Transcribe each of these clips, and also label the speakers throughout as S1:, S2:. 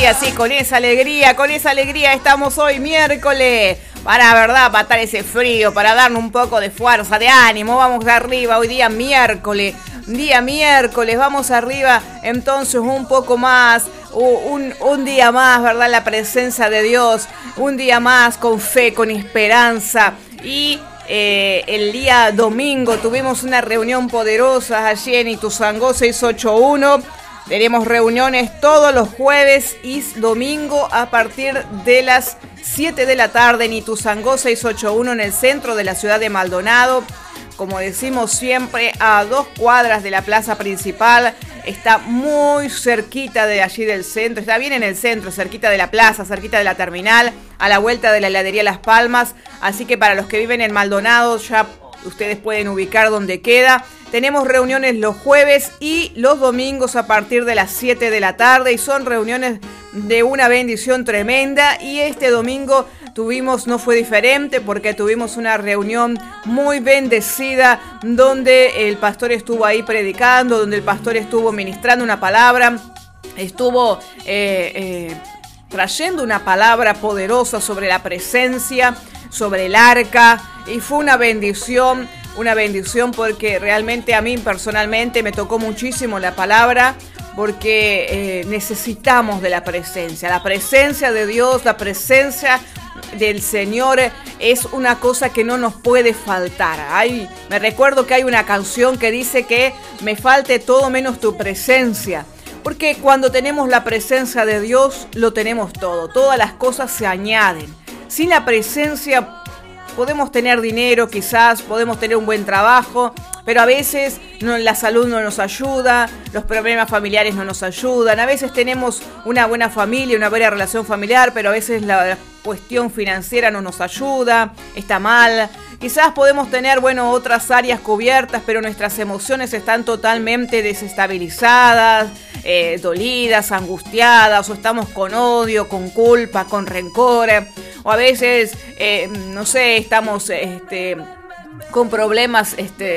S1: sí, con esa alegría estamos hoy miércoles. Para, verdad, matar ese frío, para darnos un poco de fuerza, de ánimo. Vamos arriba, hoy día miércoles, vamos arriba. Entonces un poco más, un día más, ¿verdad? La presencia de Dios, un día más con fe, con esperanza. Y el día domingo tuvimos una reunión poderosa allí en Ituzaingó 681. Tenemos reuniones todos los jueves y domingo a partir de las 7 de la tarde en Ituzaingó 681 en el centro de la ciudad de Maldonado. Como decimos siempre, a 2 cuadras de la plaza principal. Está muy cerquita de allí del centro, está bien en el centro, cerquita de la plaza, cerquita de la terminal, a la vuelta de la heladería Las Palmas. Así que para los que viven en Maldonado ya ustedes pueden ubicar dónde queda. Tenemos reuniones los jueves y los domingos a partir de las 7 de la tarde y son reuniones de una bendición tremenda. Y este domingo no fue diferente porque tuvimos una reunión muy bendecida donde el pastor estuvo ahí predicando, donde el pastor estuvo ministrando una palabra, estuvo trayendo una palabra poderosa sobre la presencia, sobre el arca, y fue una bendición porque realmente a mí personalmente me tocó muchísimo la palabra, porque necesitamos de la presencia de Dios, la presencia del Señor es una cosa que no nos puede faltar. Me recuerdo que hay una canción que dice que me falte todo menos tu presencia. Porque cuando tenemos la presencia de Dios, lo tenemos todo. Todas las cosas se añaden. Sin la presencia podemos tener dinero, quizás podemos tener un buen trabajo, pero a veces la salud no nos ayuda, los problemas familiares no nos ayudan. A veces tenemos una buena familia, una buena relación familiar, pero a veces la cuestión financiera no nos ayuda, está mal. Quizás podemos tener, otras áreas cubiertas, pero nuestras emociones están totalmente desestabilizadas, dolidas, angustiadas, o estamos con odio, con culpa, con rencor, o a veces, estamos con problemas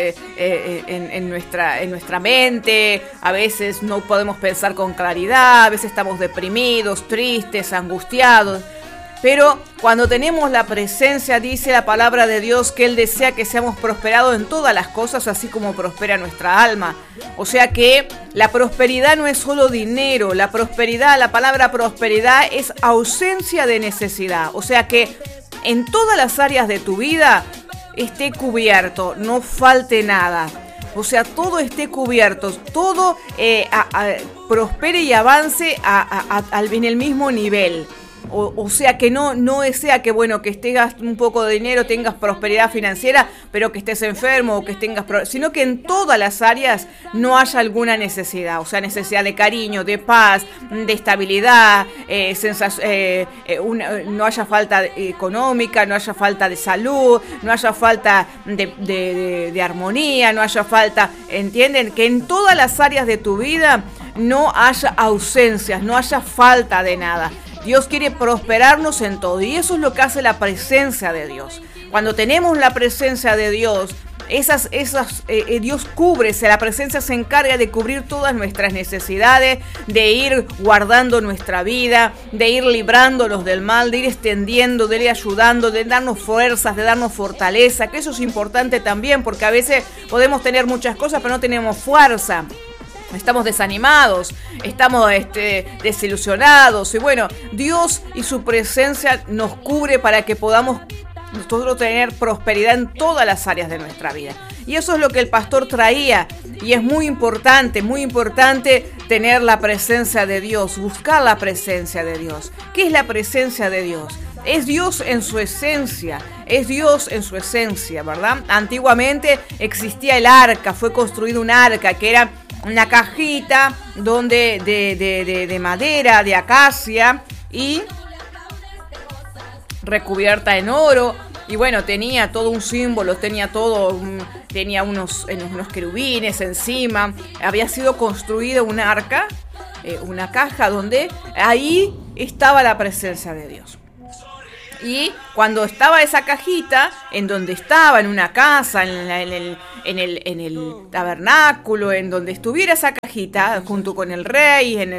S1: en nuestra mente. A veces no podemos pensar con claridad, a veces estamos deprimidos, tristes, angustiados. Pero cuando tenemos la presencia, dice la palabra de Dios que Él desea que seamos prosperados en todas las cosas, así como prospera nuestra alma. O sea que la prosperidad no es solo dinero, la palabra prosperidad es ausencia de necesidad. O sea que en todas las áreas de tu vida esté cubierto, no falte nada. O sea, todo esté cubierto, todo prospere y avance en el mismo nivel. O sea que no sea que que tengas un poco de dinero, tengas prosperidad financiera, pero que estés enfermo o que sino que en todas las áreas no haya alguna necesidad. O sea, necesidad de cariño, de paz, de estabilidad, no haya falta económica, no haya falta de salud, no haya falta de armonía, no haya falta, ¿entienden? Que en todas las áreas de tu vida no haya ausencias, no haya falta de nada. Dios quiere prosperarnos en todo y eso es lo que hace la presencia de Dios. Cuando tenemos la presencia de Dios, Dios la presencia se encarga de cubrir todas nuestras necesidades, de ir guardando nuestra vida, de ir librándonos del mal, de ir extendiendo, de ir ayudando, de darnos fuerzas, de darnos fortaleza, que eso es importante también, porque a veces podemos tener muchas cosas pero no tenemos fuerza. Estamos desanimados, estamos desilusionados y Dios y su presencia nos cubre para que podamos nosotros tener prosperidad en todas las áreas de nuestra vida. Y eso es lo que el pastor traía y es muy importante tener la presencia de Dios, buscar la presencia de Dios. ¿Qué es la presencia de Dios? Es Dios en su esencia, ¿verdad? Antiguamente existía el arca, fue construido un arca que era una cajita de madera, de acacia y recubierta en oro. Y tenía todo un símbolo, tenía unos querubines encima. Había sido construida un arca, una caja donde ahí estaba la presencia de Dios. Y cuando estaba esa cajita, en donde estaba, en una casa, en el tabernáculo, en donde estuviera esa cajita, junto con el rey,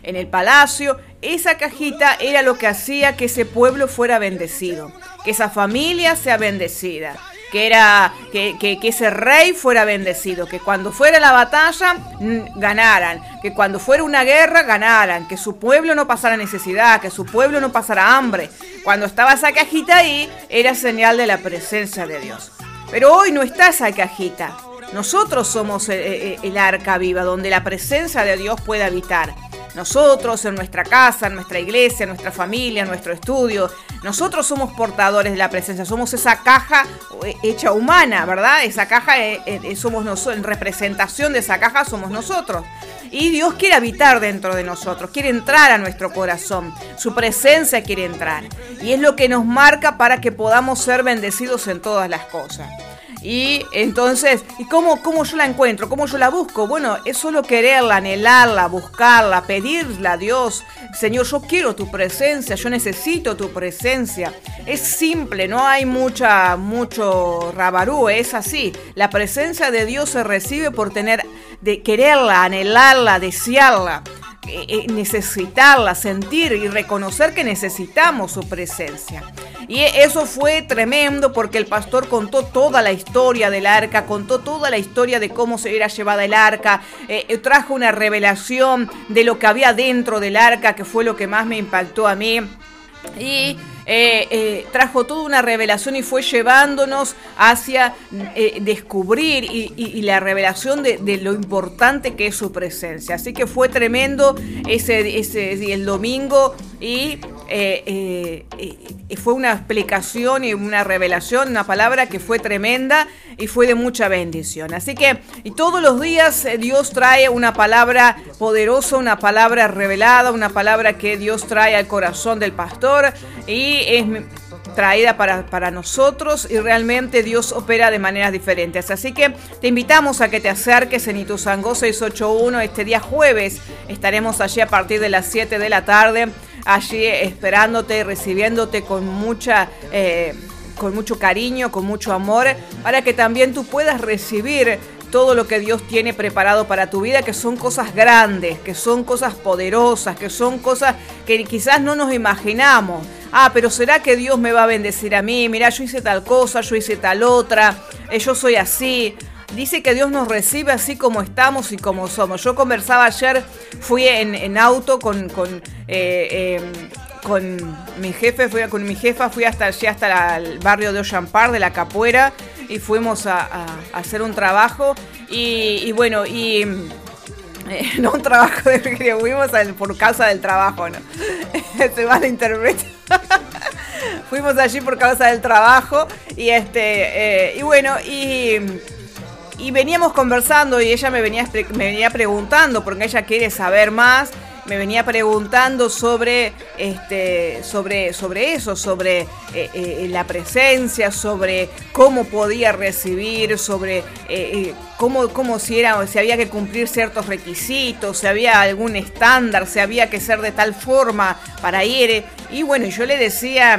S1: en el palacio, esa cajita era lo que hacía que ese pueblo fuera bendecido, que esa familia sea bendecida, que ese rey fuera bendecido, que cuando fuera la batalla ganaran, que cuando fuera una guerra ganaran, que su pueblo no pasara necesidad, que su pueblo no pasara hambre. Cuando estaba esa cajita ahí, era señal de la presencia de Dios. Pero hoy no está esa cajita. Nosotros somos el arca viva, donde la presencia de Dios puede habitar. Nosotros, en nuestra casa, en nuestra iglesia, en nuestra familia, en nuestro estudio, nosotros somos portadores de la presencia, somos esa caja hecha humana, ¿verdad? Esa caja somos nosotros, en representación de esa caja somos nosotros. Y Dios quiere habitar dentro de nosotros, quiere entrar a nuestro corazón, su presencia quiere entrar. Y es lo que nos marca para que podamos ser bendecidos en todas las cosas. Y entonces, ¿y cómo yo la encuentro? ¿Cómo yo la busco? Bueno, es solo quererla, anhelarla, buscarla, pedirle a Dios: Señor, yo quiero tu presencia, yo necesito tu presencia. Es simple, no hay mucho rabarú, es así. La presencia de Dios se recibe por de quererla, anhelarla, desearla, necesitarla, sentir y reconocer que necesitamos su presencia. Y eso fue tremendo porque el pastor contó toda la historia del arca, contó toda la historia de cómo se era llevada el arca, trajo una revelación de lo que había dentro del arca, que fue lo que más me impactó a mí. Y trajo toda una revelación y fue llevándonos hacia descubrir y la revelación de lo importante que es su presencia. Así que fue tremendo el domingo y fue una explicación y una revelación, una palabra que fue tremenda y fue de mucha bendición. Así que y todos los días Dios trae una palabra poderosa, una palabra revelada, una palabra que Dios trae al corazón del pastor y es traída para nosotros, y realmente Dios opera de maneras diferentes. Así que te invitamos a que te acerques en Ituzaingó 681 este día jueves. Estaremos allí a partir de las 7 de la tarde, allí esperándote, recibiéndote con mucho cariño, con mucho amor, para que también tú puedas recibir todo lo que Dios tiene preparado para tu vida, que son cosas grandes, que son cosas poderosas, que son cosas que quizás no nos imaginamos. Pero ¿será que Dios me va a bendecir a mí? Mirá, yo hice tal cosa, yo hice tal otra, yo soy así. Dice que Dios nos recibe así como estamos y como somos. Yo conversaba ayer, fui en auto con mi jefa, fui hasta allí, hasta el barrio de Ocean Park, de la Capuera, y fuimos a hacer un trabajo no un trabajo de que fuimos por causa del trabajo, ¿no? Se va a interpretar. Fuimos allí por causa del trabajo y veníamos conversando y ella me venía preguntando, porque ella quiere saber más. Me venía preguntando sobre eso, sobre la presencia, sobre cómo podía recibir, sobre cómo si había que cumplir ciertos requisitos, si había algún estándar, si había que ser de tal forma para ir. Y bueno, yo le decía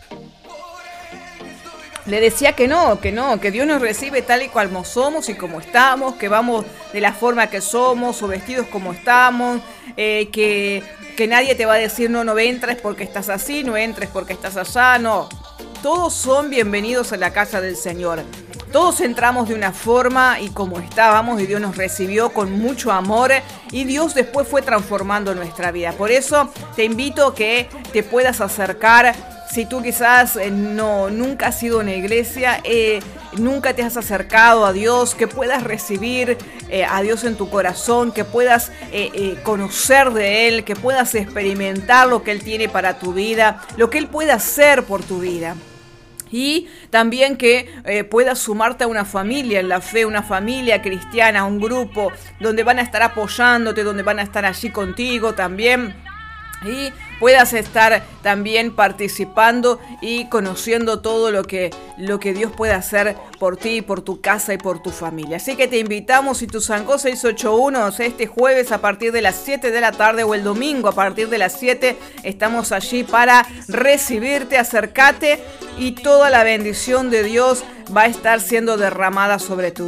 S1: que Dios nos recibe tal y cual somos y como estamos, que vamos de la forma que somos o vestidos como estamos, que nadie te va a decir no entres porque estás así, no entres porque estás allá, no. Todos son bienvenidos a la casa del Señor. Todos entramos de una forma y como estábamos, y Dios nos recibió con mucho amor, y Dios después fue transformando nuestra vida. Por eso te invito a que te puedas acercar. Si tú quizás nunca has ido a una iglesia, nunca te has acercado a Dios, que puedas recibir a Dios en tu corazón, que puedas conocer de Él, que puedas experimentar lo que Él tiene para tu vida, lo que Él puede hacer por tu vida. Y también que puedas sumarte a una familia en la fe, una familia cristiana, un grupo donde van a estar apoyándote, donde van a estar allí contigo también. Y puedas estar también participando y conociendo todo lo que Dios puede hacer por ti, por tu casa y por tu familia. Así que te invitamos, Ituzaingó 681, este jueves a partir de las 7 de la tarde o el domingo a partir de las 7, estamos allí para recibirte. Acércate y toda la bendición de Dios va a estar siendo derramada sobre tu vida.